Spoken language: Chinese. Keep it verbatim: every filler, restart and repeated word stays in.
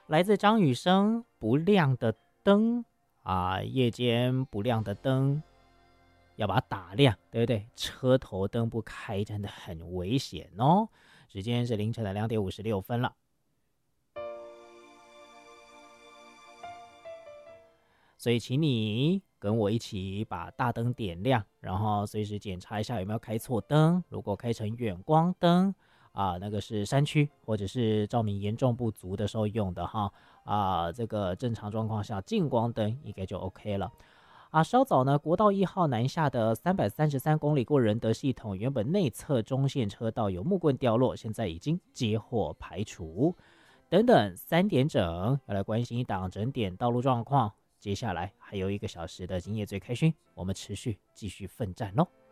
来自张雨生，不亮的灯啊，夜间不亮的灯，要把它打亮，对不对？车头灯不开真的很危险哦。时间是凌晨的两点五十六分了，所以请你跟我一起把大灯点亮，然后随时检查一下有没有开错灯。如果开成远光灯啊，那个是山区或者是照明严重不足的时候用的哈啊，这个正常状况下近光灯应该就 OK 了。啊，稍早呢，国道一号南下的三百三十三公里过仁德系统，原本内侧中线车道有木棍掉落，现在已经接获排除。等等，三点整要来关心一档整点道路状况。接下来还有一个小时的今夜最开勋，我们持续继续奋战喽。